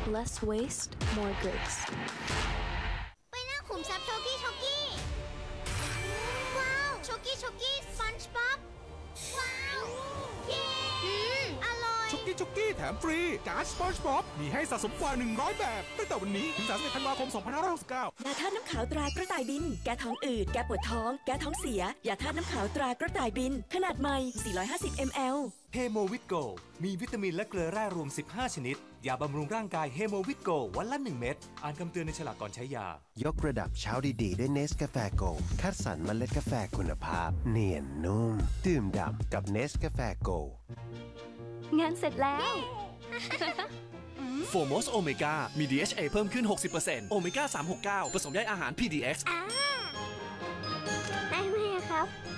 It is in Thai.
less waste, more grace. ไปหน้าขุมทรัพย์โชกี้โชกี้ว้าวโชกี้โชกี้สปันจ์บ๊อบว้าวเย้อร่อยชุกกี้แถมฟรีการ์ดสปอนจ์บ๊อบมีให้สะสมกว่า100แบบตั้งแต่วันนี้ถึง31ธันวาคม2569 ยาธาตุน้ำขาวตรากระต่ายบินแก้ท้องอืดแก้ปวดท้องแก้ท้องเสียยาธาตุน้ำขาวตรากระต่ายบินขนาดใหม่450 ml เฮโมวิตโกมีวิตามินและเกลือแร่รวม15ชนิดยาบำรุงร่างกายเฮโมวิตโกวันละ1เม็ดอ่านคำเตือนในฉลากก่อนใช้ยายกระดับเช้าดีๆด้วยเนสกาแฟโกลด์คัดสรรเมล็ดกาแฟคุณภาพเนียนนุ่มดื่มด่ำกับเนสกาแฟโกลด์งานเสร็จแล้วโฟมอสโอเมก้ามี DHA เพิ่มขึ้น 60% โอเมก้า 369 ผสมใยอาหาร PDX ได้ไหมครับ